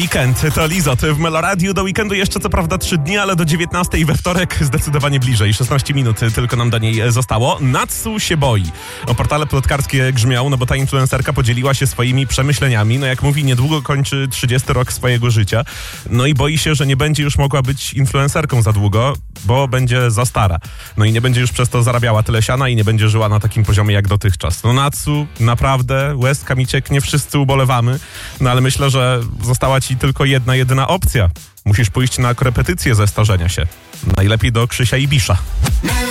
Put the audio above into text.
Weekend to Lizot w Meloradiu. Do weekendu jeszcze co prawda 3 dni, ale do 19 we wtorek zdecydowanie bliżej. 16 minut tylko nam do niej zostało. Natsu się boi. O portale plotkarskie grzmią, no bo ta influencerka podzieliła się swoimi przemyśleniami. No jak mówi, niedługo kończy 30 rok swojego życia. No i boi się, że nie będzie już mogła być influencerką za długo, bo będzie za stara. No i nie będzie już przez to zarabiała tyle siana i nie będzie żyła na takim poziomie jak dotychczas. No Natsu, naprawdę, łezka mi cieknie, wszyscy ubolewamy. No ale myślę, że została ci tylko jedyna opcja. Musisz pójść na korepetycję ze starzenia się. Najlepiej do Krzysia Ibisza.